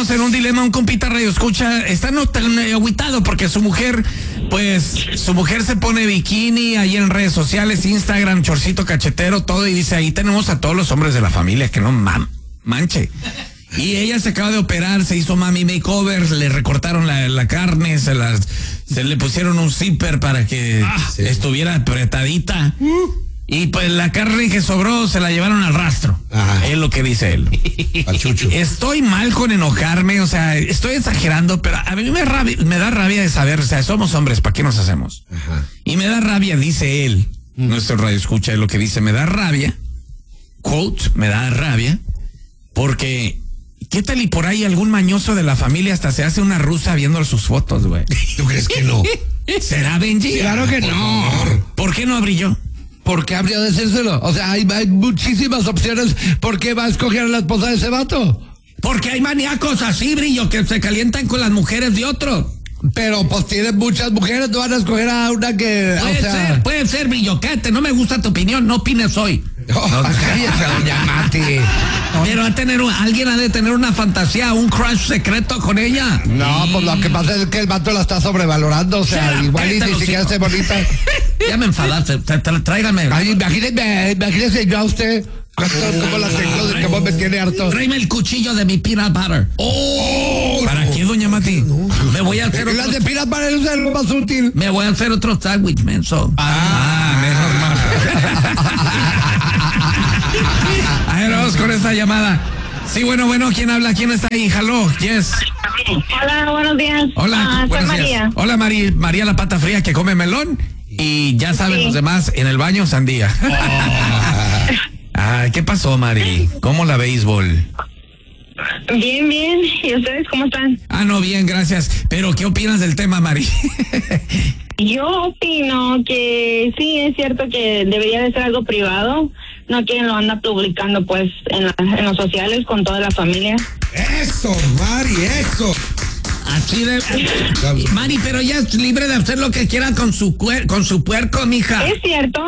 tenemos en un dilema un compita radio escucha, está no tan agüitado porque su mujer se pone bikini ahí en redes sociales, Instagram, chorcito cachetero, todo, y dice, ahí tenemos a todos los hombres de la familia, que no manche. Y ella se acaba de operar, se hizo mami makeover, le recortaron la carne, se le pusieron un zipper para que estuviera apretadita. Y pues la carne que sobró se la llevaron al rastro. Ajá. Es lo que dice él. Al chucho. Estoy mal con enojarme, o sea, estoy exagerando, pero a mí me da rabia de saber, o sea, somos hombres, ¿para qué nos hacemos? Ajá. Y me da rabia, dice él, nuestro radio escucha lo que dice, me da rabia, quote, me da rabia, porque ¿qué tal y por ahí algún mañoso de la familia hasta se hace una rusa viendo sus fotos, güey? ¿Tú crees que no? ¿Será, Benji? Claro que no. ¿Por qué no abrí yo? ¿Por qué habría de decírselo? O sea, hay muchísimas opciones. ¿Por qué va a escoger a la esposa de ese vato? Porque hay maníacos así, Brillo, que se calientan con las mujeres de otro. Pero pues tienen muchas mujeres, no van a escoger a una que... Puede ser, Brillo, cállate, no me gusta tu opinión, no opines hoy. Cállate, doña Mati. Pero alguien ha de tener una fantasía, un crush secreto con ella. No, pues lo que pasa es que el vato la está sobrevalorando, o sea, igual y ni siquiera hace bonita. Ya me enfadaste, tráigame. Ay, imagínese yo a usted, cómo la tengo, cómo me tiene harto. Tráeme el cuchillo de mi peanut butter. ¿Para qué, doña Mati? Me voy a hacer otro... Las de peanut butter es lo más útil. Me voy a hacer otro sándwich, menso. Menos mal. A ver, vamos con esta llamada. Sí, bueno, ¿quién habla? ¿Quién está ahí? Hello, yes. Hola, buenos días. Hola, soy María. Días. Hola, María la pata fría que come melón y ya saben los demás, en el baño sandía. ¿Qué pasó, Mari? ¿Cómo la béisbol? Bien. ¿Y ustedes cómo están? No, bien, gracias. Pero, ¿qué opinas del tema, Mari? Yo opino que sí, es cierto que debería de ser algo privado, no quien lo anda publicando pues en los sociales con toda la familia. Eso, Mari, eso. Aquí Mari, pero ella es libre de hacer lo que quiera con su puerco, mija. Es cierto,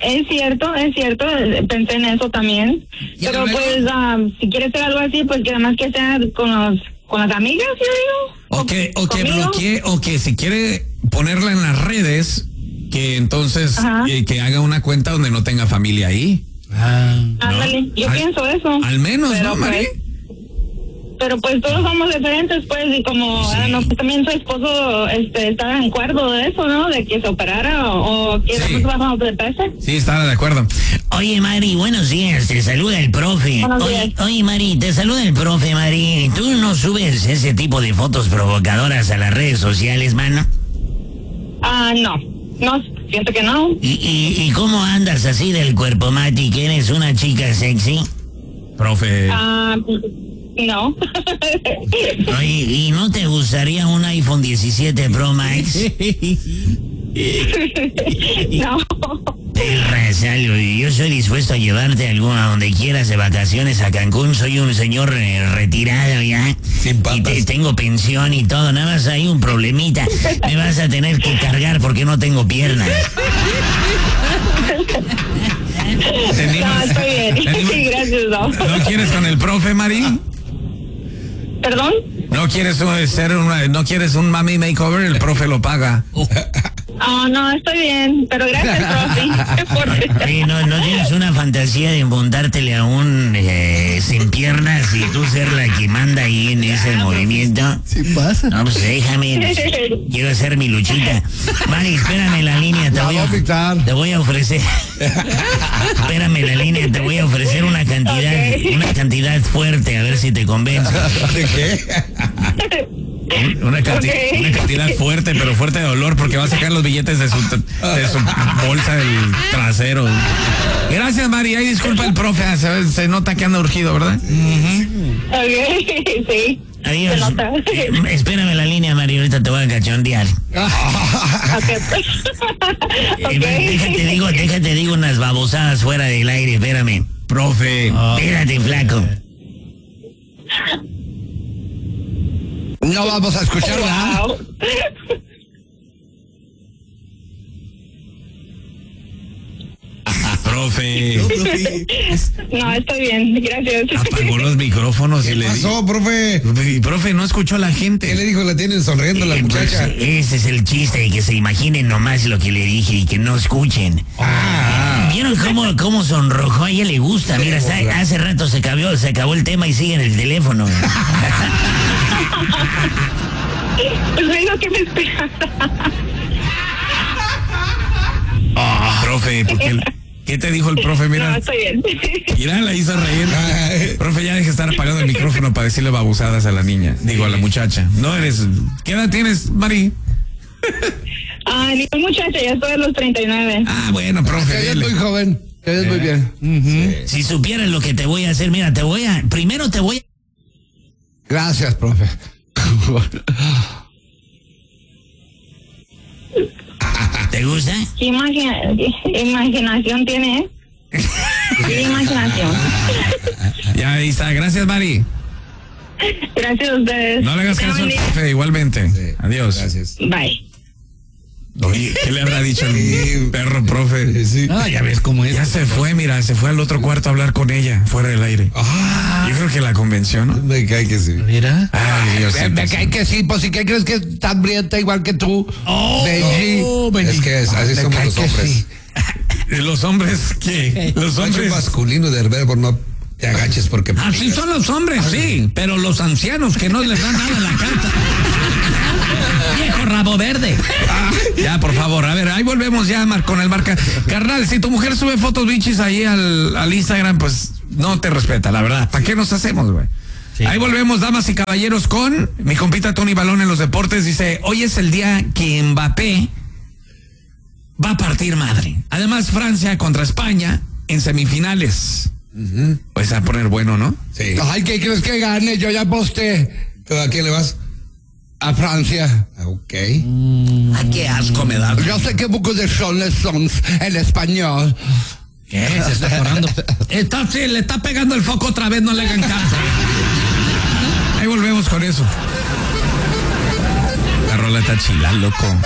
pensé en eso también. Pero pues si quiere hacer algo así, pues que además que sea con las amigas, yo digo. O que bloquee, o que si quiere ponerla en las redes, que entonces que haga una cuenta donde no tenga familia ahí. Ándale, yo pienso eso. Al menos, pero, ¿no, Mari? Pero pues todos somos diferentes, pues, y como también su esposo estaba en acuerdo de eso, ¿no? De que se operara o que bajamos de peso. Sí, estaba de acuerdo. Oye, Mari, buenos días, te saluda el profe. Oye, Mari, te saluda el profe, Mari. ¿Tú no subes ese tipo de fotos provocadoras a las redes sociales, mano? No, siento que no. ¿Y cómo andas así del cuerpo, Mati, que eres una chica sexy? Profe. No. Oye, ¿y no te gustaría un iPhone 17 Pro Max? No. Salud, yo soy dispuesto a llevarte a donde quieras de vacaciones a Cancún. Soy un señor retirado ya. Sin patas. Y tengo pensión y todo. Nada más hay un problemita. Me vas a tener que cargar porque no tengo piernas. No, estoy bien. Sí, gracias, no. ¿No quieres con el profe, Mari? ¿Perdón? ¿No quieres un mami makeover? El profe lo paga. No, estoy bien, pero gracias, profe. Oye, ¿no tienes una fantasía de montártele a un sin piernas y tú ser la que manda ahí en ese movimiento? Sí pasa. No, pues déjame. Quiero hacer mi luchita. Mari, espérame en la línea. Te voy a ofrecer. Espérame en la línea. Te voy a ofrecer una cantidad fuerte, a ver si te convence. ¿De qué? Una cantidad fuerte, pero fuerte de dolor, porque va a sacar los billetes de su bolsa del trasero. Gracias, Mari. Ay, disculpa el profe, se nota que anda urgido, ¿verdad? Ok, sí. Adiós. Espérame en la línea, Mari, ahorita te voy a cachondear. Déjate digo unas babosadas fuera del aire, espérame. Profe. Espérate, flaco. No vamos a escucharla. Wow. profe. No, estoy bien, gracias. Apagó los micrófonos y le pasó, profe? Profe, no escuchó a la gente. ¿Qué le dijo? La tienen sonriendo la muchacha. Pues, ese es el chiste, de que se imaginen nomás lo que le dije y que no escuchen. ¿Vieron cómo sonrojó? A ella le gusta. Mira, hace rato se acabó el tema y sigue en el teléfono. Pues es lo que me espera. Profe, ¿qué te dijo el profe? Mira, No, estoy bien. mira, la hizo reír. Profe, ya deje de estar apagando el micrófono para decirle babusadas a la niña. Digo, a la muchacha. No eres... ¿Qué edad tienes, Mari? Ni muchacha, ya estoy a los 39. Bueno, profe. Que eres dele. muy joven. Que eres muy bien. Si supieras lo que te voy a hacer, mira, primero te voy a... Gracias, profe. ¿Te gusta? ¿Qué imaginación tiene? ¿Qué imaginación? Ya ahí está. Gracias, Mari. Gracias a ustedes. No le hagas caso al profe, igualmente. Sí, Adiós. Gracias. Bye. Oye, ¿qué le habrá dicho el perro, profe? Sí. Ya ves cómo es. Ya se fue, mira, se fue al otro cuarto a hablar con ella, fuera del aire. Yo creo que la convenció, ¿no? Me cae que sí. Mira. Ay, Diosito. Me cae que sí, pues si qué crees que está hambrienta igual que tú. Benji. Es que así me somos cae los que hombres. sí. ¿Los hombres qué? Los Macho hombres... masculino del verbo, no te agaches porque... Así son los hombres, sí, pero los ancianos que no les dan nada en la carta. Viejo rabo verde. Ya, por favor, a ver, ahí volvemos ya con el marca. Carnal, si tu mujer sube fotos bichis ahí al Instagram, pues no te respeta, la verdad. ¿Para qué nos hacemos, güey? Sí. Ahí volvemos, damas y caballeros, con mi compita Tony Balón en los deportes. Dice, hoy es el día que Mbappé va a partir madre. Además, Francia contra España en semifinales. Pues a poner bueno, ¿no? Sí. Ay, ¿qué crees que gane? Yo ya aposté. ¿A quién le vas? A Francia. Ok. Qué asco me da. Yo sé que beaucoup de choses son en español. ¿Qué? Se está parando. Le está pegando el foco otra vez, no le hagan caso. Ahí volvemos con eso. La rola está chila, loco.